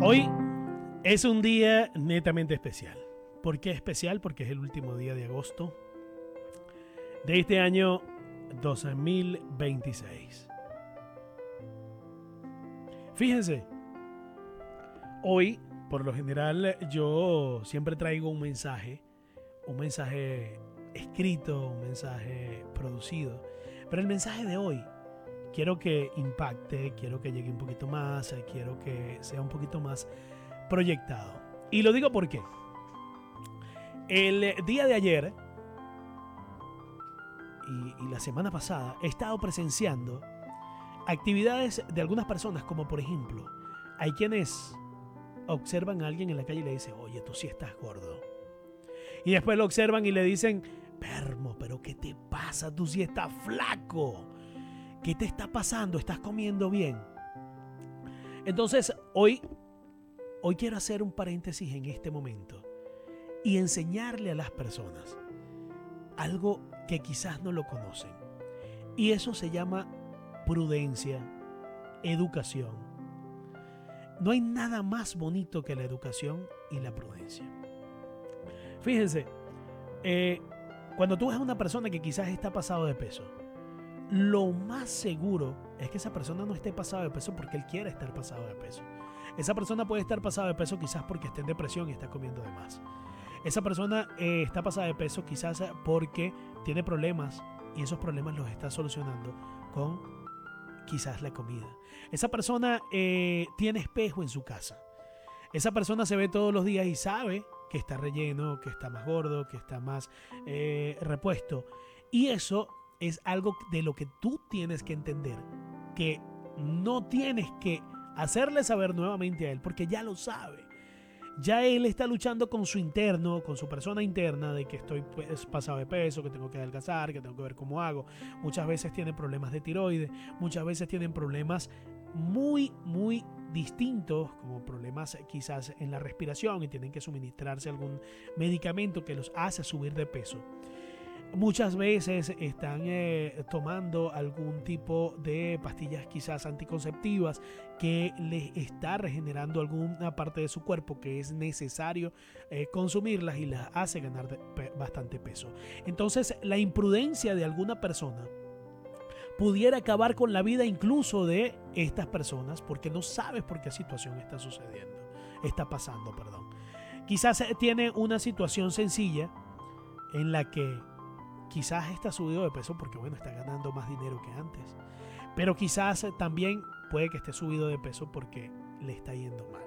Hoy es un día netamente especial. ¿Por qué especial? Porque es el último día de agosto de este año 2026. Fíjense, hoy, por lo general, yo siempre traigo un mensaje escrito, un mensaje producido. Pero el mensaje de hoy quiero que impacte, quiero que llegue un poquito más, quiero que sea un poquito más proyectado. Y lo digo porque el día de ayer y la semana pasada he estado presenciando actividades de algunas personas, como por ejemplo, hay quienes observan a alguien en la calle y le dicen, oye, tú sí estás gordo. Y después lo observan y le dicen, Permo, pero ¿qué te pasa? Tú sí estás flaco. ¿Qué te está pasando? ¿Estás comiendo bien? Entonces, hoy quiero hacer un paréntesis en este momento y enseñarle a las personas algo que quizás no lo conocen. Y eso se llama prudencia, educación. No hay nada más bonito que la educación y la prudencia. Fíjense, cuando tú ves a una persona que quizás está pasado de peso, lo más seguro es que esa persona no esté pasado de peso porque él quiera estar pasado de peso. Esa persona puede estar pasado de peso quizás porque está en depresión y está comiendo de más. Esa persona está pasada de peso quizás porque tiene problemas y esos problemas los está solucionando con quizás la comida. Esa persona tiene espejo en su casa. Esa persona se ve todos los días y sabe que está relleno, que está más gordo, que está más repuesto. Y eso es algo de lo que tú tienes que entender, que no tienes que hacerle saber nuevamente a él, porque ya lo sabe. Ya él está luchando con su interno, con su persona interna, de que estoy pasado de peso, que tengo que adelgazar, que tengo que ver cómo hago. Muchas veces tienen problemas de tiroides, muchas veces tienen problemas muy distintos, como problemas quizás en la respiración y tienen que suministrarse algún medicamento que los hace subir de peso. Muchas veces están tomando algún tipo de pastillas quizás anticonceptivas que les está regenerando alguna parte de su cuerpo que es necesario consumirlas y las hace ganar bastante peso. Entonces, la imprudencia de alguna persona pudiera acabar con la vida incluso de estas personas porque no sabes por qué situación está pasando. Quizás tiene una situación sencilla en la que quizás está subido de peso porque, bueno, está ganando más dinero que antes. Pero quizás también puede que esté subido de peso porque le está yendo mal.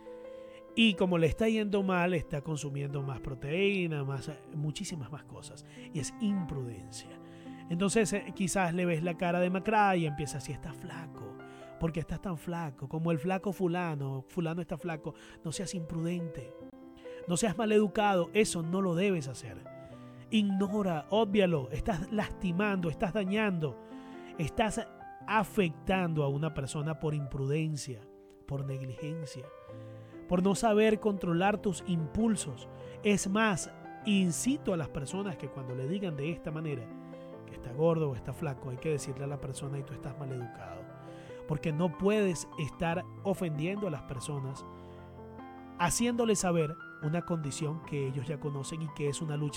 Y como le está yendo mal, está consumiendo más proteína, muchísimas más cosas. Y es imprudencia. Entonces quizás le ves la cara demacrada y empieza así, estás flaco. ¿Por qué estás tan flaco? Como el flaco fulano está flaco. No seas imprudente. No seas maleducado. Eso no lo debes hacer. Ignora, óbvialo, estás lastimando, estás dañando, estás afectando a una persona por imprudencia, por negligencia, por no saber controlar tus impulsos. Es más, incito a las personas que cuando le digan de esta manera que está gordo o está flaco, hay que decirle a la persona y tú estás mal educado, porque no puedes estar ofendiendo a las personas haciéndoles saber una condición que ellos ya conocen y que es una lucha